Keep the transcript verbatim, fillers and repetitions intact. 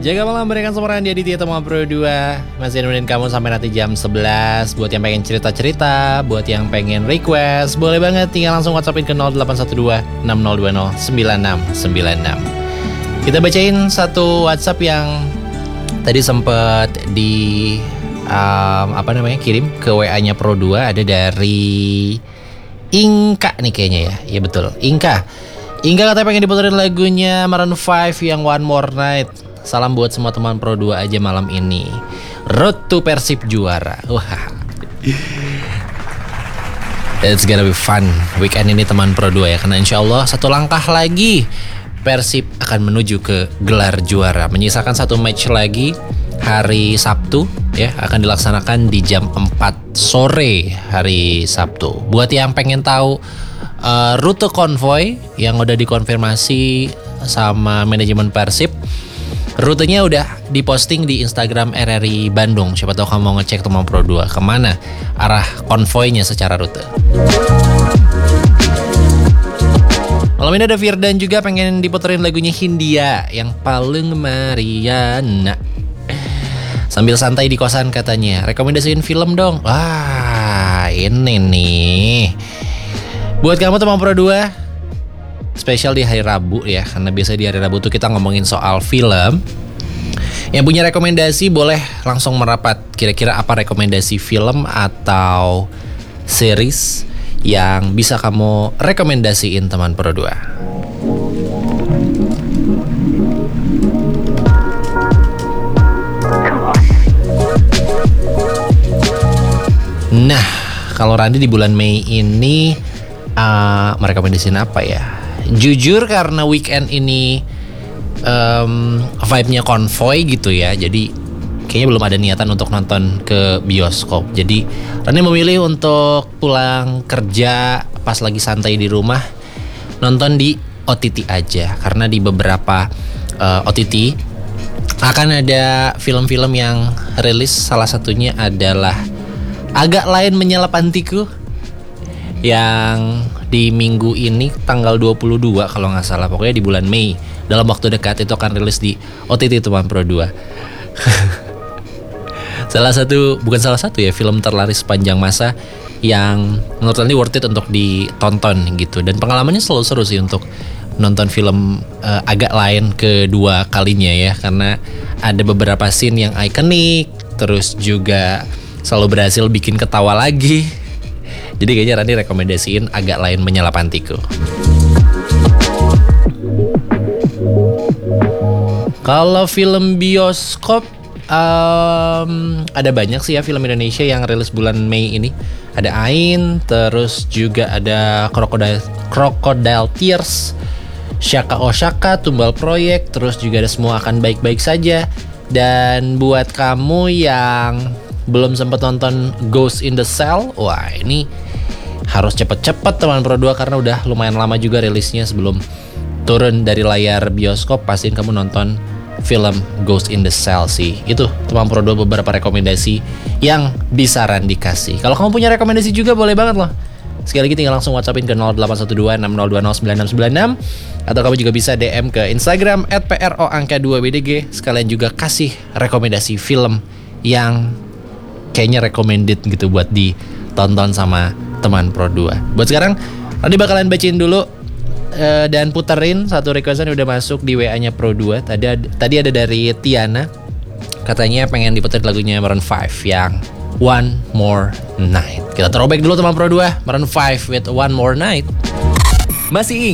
Jaga malam berikan sempurna di Aditya Teman Pro dua. Masih nemenin kamu sampai nanti jam sebelas. Buat yang pengen cerita-cerita, buat yang pengen request, boleh banget tinggal langsung WhatsAppin ke nol delapan satu dua enam nol dua nol sembilan enam sembilan enam. Kita bacain satu WhatsApp yang tadi sempet di um, apa namanya kirim ke W A-nya Pro dua. Ada dari Inka nih kayaknya ya. Iya betul, Inka. Inka katanya pengen diputerin lagunya Maroon lima yang One More Night. Salam buat semua teman Pro dua aja malam ini. Road to Persib juara. Wah. It's gonna be fun weekend ini teman Pro dua ya. Karena insya Allah satu langkah lagi Persib akan menuju ke gelar juara. Menyisakan satu match lagi hari Sabtu ya. Akan dilaksanakan di jam empat sore hari Sabtu. Buat yang pengen tahu uh, rute konvoy yang udah dikonfirmasi sama manajemen Persib, rutenya udah diposting di Instagram R R I Bandung. Siapa tahu kamu mau ngecek teman Pro dua kemana arah konvoynya secara rute. Malam ini ada Firdan juga pengen diputerin lagunya Hindia yang paling Mariana. Sambil santai di kosan katanya. Rekomendasiin film dong. Wah, ini nih. Buat kamu teman Pro dua, spesial di hari Rabu ya, karena biasa di hari Rabu tuh kita ngomongin soal film. Yang punya rekomendasi boleh langsung merapat. Kira-kira apa rekomendasi film atau series yang bisa kamu rekomendasiin teman Pro dua? Nah, kalau Randy di bulan Mei ini uh, merekomendasiin apa ya? Jujur karena weekend ini um, vibe-nya konvoy gitu ya. Jadi kayaknya belum ada niatan untuk nonton ke bioskop. Jadi Rani memilih untuk pulang kerja pas lagi santai di rumah, nonton di O T T aja. Karena di beberapa uh, O T T akan ada film-film yang rilis. Salah satunya adalah Agak Lain Menyelap Antiku yang di minggu ini tanggal dua puluh dua kalau nggak salah, pokoknya di bulan Mei dalam waktu dekat itu akan rilis di O T T teman Pro dua. Salah satu, bukan salah satu ya, film terlaris sepanjang masa yang menurut Andi worth it untuk ditonton gitu. Dan pengalamannya selalu seru sih untuk nonton film uh, Agak Lain kedua kalinya ya, karena ada beberapa scene yang ikonik, terus juga selalu berhasil bikin ketawa lagi. Jadi kayaknya Rani rekomendasiin Agak Lain Menyelap Antiku. Kalau film bioskop um, ada banyak sih ya film Indonesia yang rilis bulan Mei ini. Ada Ain, terus juga ada Crocodile, Crocodile Tears, Shaka Oshaka, Tumbal Proyek, terus juga ada Semua Akan Baik-Baik Saja. Dan buat kamu yang belum sempat nonton Ghost in the Shell, wah ini harus cepet-cepet teman Pro dua karena udah lumayan lama juga rilisnya. Sebelum turun dari layar bioskop, pastiin kamu nonton film Ghost in the Shell sih. Itu teman Pro dua beberapa rekomendasi yang bisa Randy kasih. Kalau kamu punya rekomendasi juga boleh banget loh. Sekali lagi tinggal langsung WhatsAppin ke nol delapan satu dua enam nol dua nol sembilan enam sembilan enam, atau kamu juga bisa D M ke Instagram at pro angka dua b d g. Sekalian juga kasih rekomendasi film yang kayaknya recommended gitu buat ditonton sama teman Pro dua. Buat sekarang Randy bakalan bacain dulu uh, dan puterin satu requestan yang udah masuk di W A-nya Pro dua. Tadi tadi ada dari Tiana, katanya pengen diputerin lagunya Maroon lima yang One More Night. Kita throwback dulu teman Pro dua, Maroon lima with One More Night. Masih